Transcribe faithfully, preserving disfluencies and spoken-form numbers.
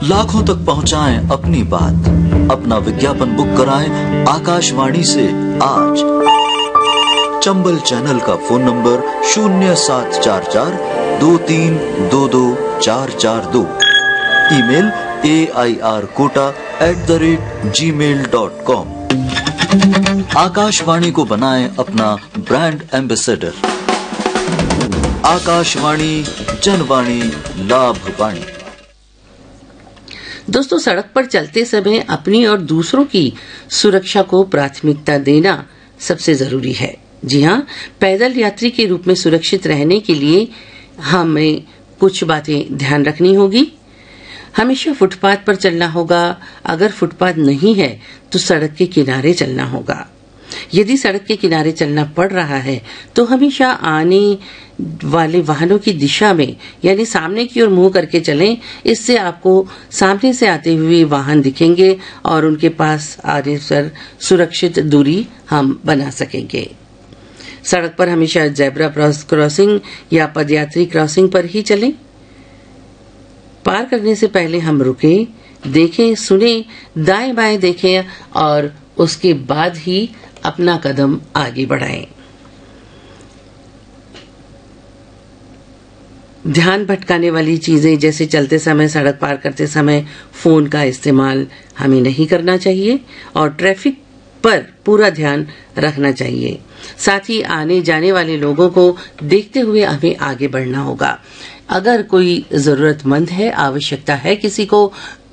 लाखों तक पहुंचाएं अपनी बात। अपना विज्ञापन बुक कराएं आकाशवाणी से आज। चंबल चैनल का फोन नंबर शून्य सात चार चार दो तीन दो दो चार चार दो। Email A I R Kota at the rate ji mail dot com. Akashvani को बनाएं अपना ब्रांड एम्बेसडर। आकाशवाणी जनवाणी लाभ वाणी। दोस्तों, सड़क पर चलते समय अपनी और दूसरों की सुरक्षा को प्राथमिकता देना सबसे जरूरी है। जी हाँ, पैदल यात्री के रूप में सुरक्षित रहने के लिए हमें कुछ बातें ध्यान रखनी होगी। हमेशा फुटपाथ पर चलना होगा। अगर फुटपाथ नहीं है तो सड़क के किनारे चलना होगा। यदि सड़क के किनारे चलना पड़ रहा है तो हमेशा आने वाले वाहनों की दिशा में यानी सामने की ओर मुंह करके चलें। इससे आपको सामने से आते हुए वाहन दिखेंगे और उनके पास आने पर सुरक्षित दूरी हम बना सकेंगे। सड़क पर हमेशा जेब्रा क्रॉसिंग या पदयात्री क्रॉसिंग पर ही चलें। पार करने से पहले हम रुकें, देखें, सुनें, दाएं बाएं देखें और उसके बाद ही अपना कदम आगे बढ़ाएं। ध्यान भटकाने वाली चीजें जैसे चलते समय, सड़क पार करते समय फोन का इस्तेमाल हमें नहीं करना चाहिए और ट्रैफिक पर पूरा ध्यान रखना चाहिए। साथ ही आने जाने वाले लोगों को देखते हुए हमें आगे बढ़ना होगा। अगर कोई जरूरतमंद है, आवश्यकता है किसी को,